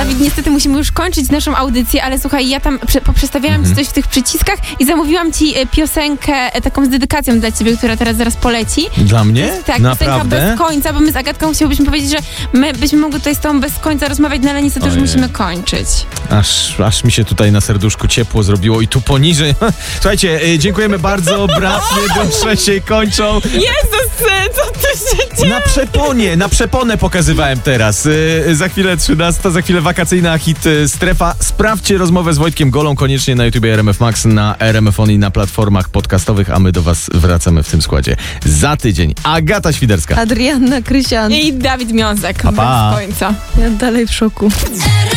Dawid, niestety musimy już kończyć naszą audycję, ale słuchaj, ja tam poprzestawiałam ci coś w tych przyciskach i zamówiłam ci piosenkę taką z dedykacją dla ciebie, która teraz zaraz poleci. Dla mnie? Tak, Naprawdę? piosenka bez końca, bo my z Agatką chciałbyśmy powiedzieć, że my byśmy mogli tutaj z tobą bez końca rozmawiać, no ale niestety już musimy kończyć. Aż mi się tutaj na serduszku ciepło zrobiło i tu poniżej. Słuchajcie, dziękujemy bardzo, bratnie dusze się kończą. Jezus, co tu się dzieje? Na przeponę pokazywałem teraz. Za chwilę 13, za chwilę wakacyjna hit Strefa. Sprawdźcie rozmowę z Wojtkiem Golą koniecznie na YouTubie RMF Max, na RMF On i na platformach podcastowych, a my do was wracamy w tym składzie za tydzień. Agata Świderska, Adrianna Krysian. I Dawid Miązek. Pa. Bez końca. Ja dalej w szoku.